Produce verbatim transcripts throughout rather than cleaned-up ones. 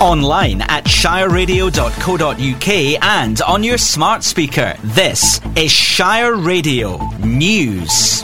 Online at shire radio dot co dot uk and on your smart speaker. This is Shire Radio News.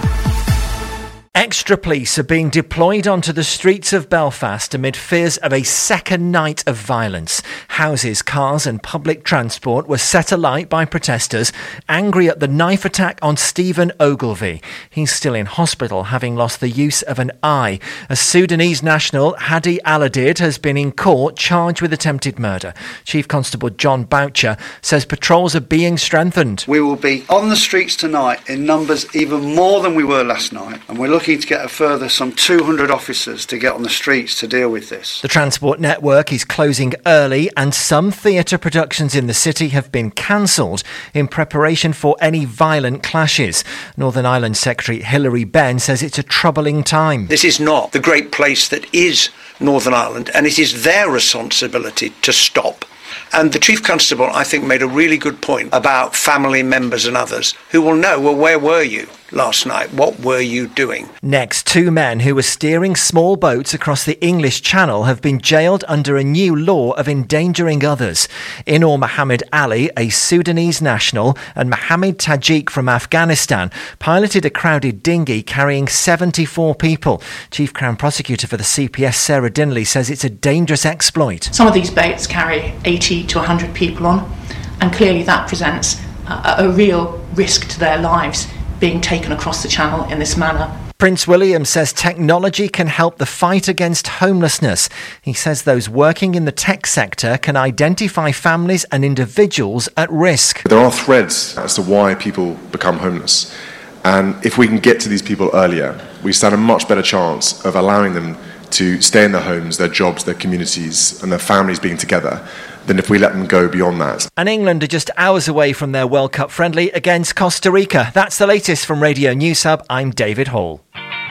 Extra police are being deployed onto the streets of Belfast amid fears of a second night of violence. Houses, cars and public transport were set alight by protesters, angry at the knife attack on Stephen Ogilvie. He's still in hospital, having lost the use of an eye. A Sudanese national, Hadi Aladid, has been in court charged with attempted murder. Chief Constable John Boucher says patrols are being strengthened. We will be on the streets tonight in numbers even more than we were last night, and we're looking to get a further some two hundred officers to get on the streets to deal with this. The Transport network is closing early and some theatre productions in the city have been cancelled in preparation for any violent clashes. Northern Ireland Secretary Hilary Benn says it's a troubling time. This is not the great place that is Northern Ireland, and it is their responsibility to stop. And the Chief Constable, I think, made a really good point about family members and others who will know, well, where were you last night? What were you doing? Next, two men who were steering small boats across the English Channel have been jailed under a new law of endangering others. Inor Mohammed Ali, a Sudanese national, and Mohammed Tajik from Afghanistan piloted a crowded dinghy carrying seventy-four people. Chief Crown Prosecutor for the C P S, Sarah Dinley, says it's a dangerous exploit. Some of these boats carry eighty to one hundred people on, and clearly that presents a, a real risk to their lives being taken across the channel in this manner. Prince William says technology can help the fight against homelessness. He says those working in the tech sector can identify families and individuals at risk. There are threads as to why people become homeless, and if we can get to these people earlier, we stand a much better chance of allowing them to stay in their homes, their jobs, their communities and their families being together than if we let them go beyond that. And England are just hours away from their World Cup friendly against Costa Rica. That's the latest from Radio News Hub. I'm David Hall.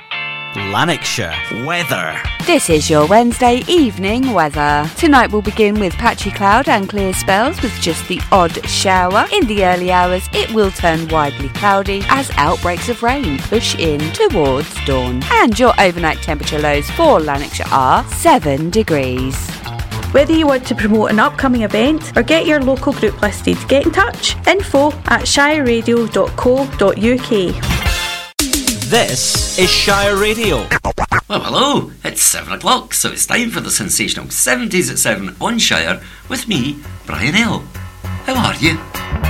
Lanarkshire weather. This is your Wednesday evening weather. Tonight will begin with patchy cloud and clear spells with just the odd shower. In the early hours it will turn widely cloudy as outbreaks of rain push in towards dawn. And your overnight temperature lows for Lanarkshire are seven degrees. Whether you want to promote an upcoming event or get your local group listed, get in touch. Info at shire radio dot co dot uk. This is Shire Radio. Well, hello, it's seven o'clock, so it's time for the sensational seventies at seven on Shire with me, Brian L. How are you?